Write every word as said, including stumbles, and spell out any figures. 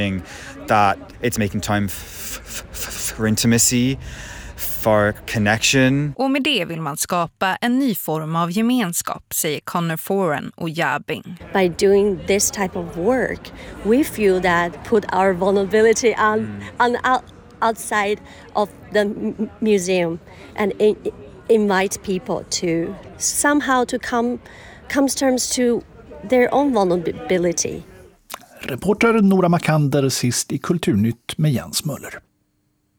That it's making time f- f- f- for intimacy, for connection. Och med det vill man skapa en ny form av gemenskap, säger Connor Foran och Jabing. By doing this type of work, we feel that put our vulnerability on, mm. on out, outside of the m- museum and in, invite people to somehow to come come to terms to their own vulnerability. Reporter Nora Makander sist i Kulturnytt med Jens Möller.